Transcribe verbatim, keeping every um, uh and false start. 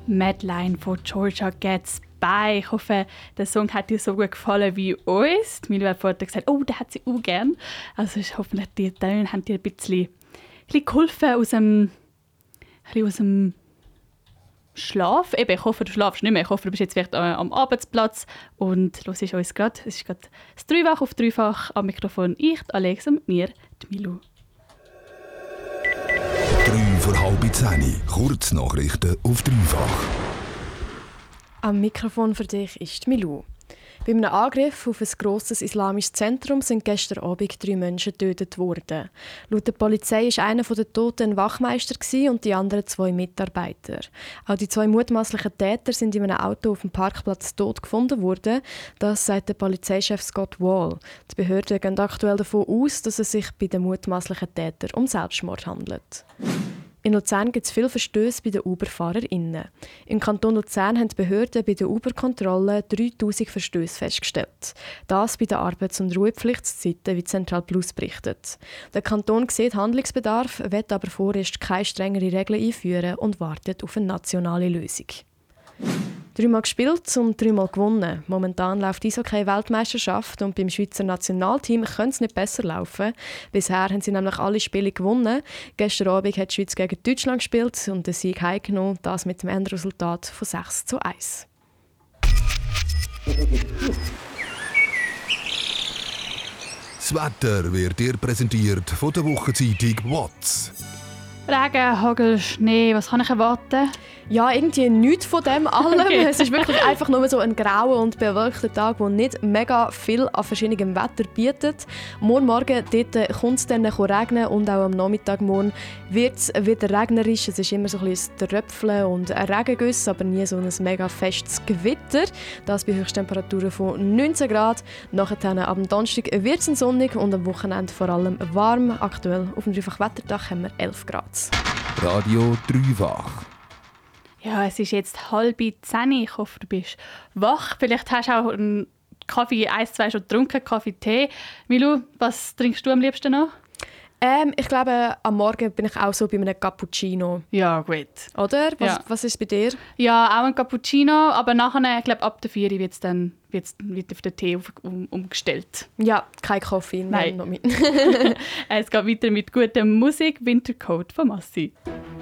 Madeline von Georgia Gets By. Ich hoffe, der Song hat dir so gut gefallen wie uns. Milu hat vorhin gesagt, oh, den hat sie auch gern. Also ich hoffe, die Töne haben dir ein bisschen, ein bisschen geholfen aus dem, ein bisschen aus dem Schlaf. Eben, ich hoffe, du schlafst nicht mehr. Ich hoffe, du bist jetzt vielleicht am Arbeitsplatz und hörst uns gerade. Es ist gerade das Dreifach auf Dreifach am Mikrofon. Ich, die Alex, und mit mir, die Milu. Drei vor halb zehn. Kurznachrichten auf Dreifach. Am Mikrofon für dich ist Milou. Bei einem Angriff auf ein grosses islamisches Zentrum sind gestern Abend drei Menschen getötet worden. Laut der Polizei war einer der Toten ein Wachmeister und die anderen zwei Mitarbeiter. Auch die zwei mutmaßlichen Täter sind in einem Auto auf dem Parkplatz tot gefunden worden. Das sagt der Polizeichef Scott Wall. Die Behörden gehen aktuell davon aus, dass es sich bei den mutmaßlichen Tätern um Selbstmord handelt. In Luzern gibt es viele Verstöße bei den Uber-FahrerInnen. Im Kanton Luzern haben die Behörden bei der Uber-Kontrolle dreitausend Verstöße festgestellt. Das bei den Arbeits- und Ruhepflichtszeiten, wie Central Plus berichtet. Der Kanton sieht Handlungsbedarf, will aber vorerst keine strengere Regeln einführen und wartet auf eine nationale Lösung. Dreimal gespielt und dreimal gewonnen. Momentan läuft die Eishockey-Weltmeisterschaft und beim Schweizer Nationalteam könnte es nicht besser laufen. Bisher haben sie nämlich alle Spiele gewonnen. Gestern Abend hat die Schweiz gegen Deutschland gespielt und den Sieg heimgenommen, das mit dem Endresultat von sechs zu eins. Das Wetter wird dir präsentiert von der Wochenzeitung «Watts». Regen, Hagel, Schnee, was kann ich erwarten? Ja, irgendwie nichts von dem allem. Okay. Es ist wirklich einfach nur so ein grauer und bewölkter Tag, der nicht mega viel an verschiedenem Wetter bietet. Morgen Morgen dort kommt es dann regnen und auch am Nachmittag morgen wird es wieder regnerisch. Es ist immer so ein bisschen ein Tröpfeln und ein Regengüsse, aber nie so ein mega festes Gewitter. Das bei Höchsttemperaturen von neunzehn Grad. Nachher ab dem Donnerstag wird es sonnig und am Wochenende vor allem warm. Aktuell auf dem Dreifach-Wetterdach haben wir elf Grad. Radio Dreifach. Ja, es ist jetzt halb zehn. Ich hoffe, du bist wach. Vielleicht hast du auch einen Kaffee, eins, zwei schon getrunken, Kaffee, Tee. Milu, was trinkst du am liebsten noch? Ähm, ich glaube, am Morgen bin ich auch so bei einem Cappuccino. Ja, gut. Oder? Was, Ja. was ist es bei dir? Ja, auch ein Cappuccino, aber nachher, ich glaube, ab der vier wird es dann wird's, wird auf den Tee auf, um, umgestellt. Ja, kein Koffein. Nein. Noch mit. Es geht weiter mit guter Musik. Wintercoat von Massi.